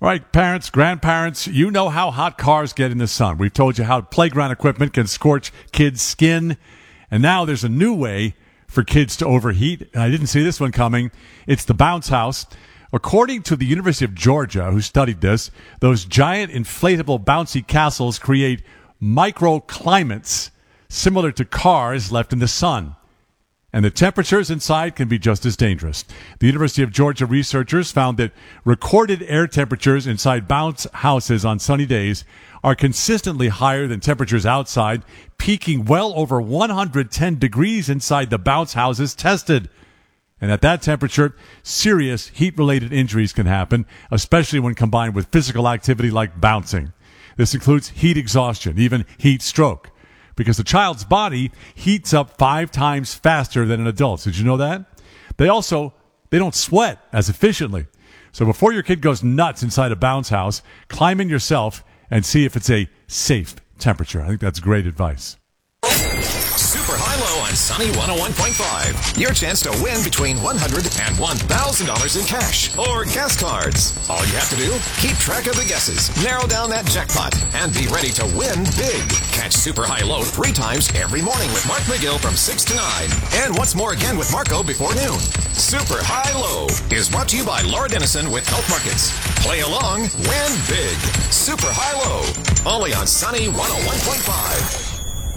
All right, parents, grandparents, you know how hot cars get in the sun. We've told you how playground equipment can scorch kids' skin. And now there's a new way for kids to overheat. I didn't see this one coming. It's the bounce house. According to the University of Georgia, who studied this, those giant inflatable bouncy castles create microclimates similar to cars left in the sun. And the temperatures inside can be just as dangerous. The University of Georgia researchers found that recorded air temperatures inside bounce houses on sunny days are consistently higher than temperatures outside, peaking well over 110 degrees inside the bounce houses tested. And at that temperature, serious heat-related injuries can happen, especially when combined with physical activity like bouncing. This includes heat exhaustion, even heat stroke, because the child's body heats up 5 times faster than an adult's. Did you know that? They don't sweat as efficiently. So before your kid goes nuts inside a bounce house, climb in yourself and see if it's a safe temperature. I think that's great advice. Super high-low on Sunny 101.5. Your chance to win between $100 and $1,000 in cash or gas cards. All you have to do, keep track of the guesses, narrow down that jackpot, and be ready to win big. Catch Super High-Low 3 times every morning with Mark McGill from 6 to 9. And once more again with Marco before noon. Super High-Low is brought to you by Laura Dennison with Health Markets. Play along, win big. Super High-Low. Only on Sunny 101.5.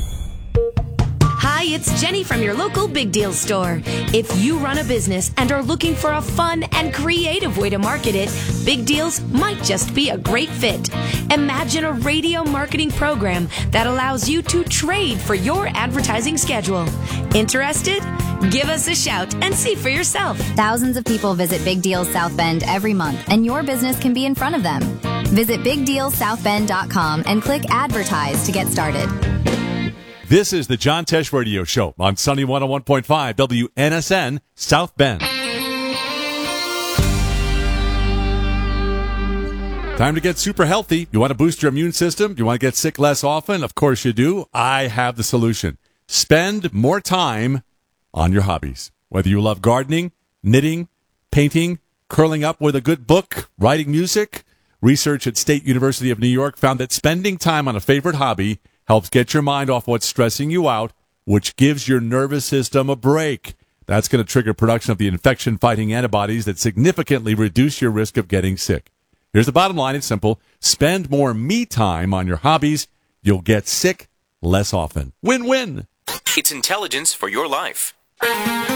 Hi, it's Jenny from your local Big Deal store. If you run a business and are looking for a fun and creative way to market it, Big Deals might just be a great fit. Imagine a radio marketing program that allows you to trade for your advertising schedule. Interested? Give us a shout and see for yourself. Thousands of people visit Big Deals South Bend every month, and your business can be in front of them. Visit BigDealSouthBend.com and click Advertise to get started. This is the John Tesh Radio Show on Sunny 101.5 WNSN South Bend. Time to get super healthy. You want to boost your immune system? You want to get sick less often? Of course you do. I have the solution. Spend more time on your hobbies. Whether you love gardening, knitting, painting, curling up with a good book, writing music, research at State University of New York found that spending time on a favorite hobby helps get your mind off what's stressing you out, which gives your nervous system a break. That's going to trigger production of the infection-fighting antibodies that significantly reduce your risk of getting sick. Here's the bottom line. It's simple. Spend more me time on your hobbies. You'll get sick less often. Win-win. It's intelligence for your life.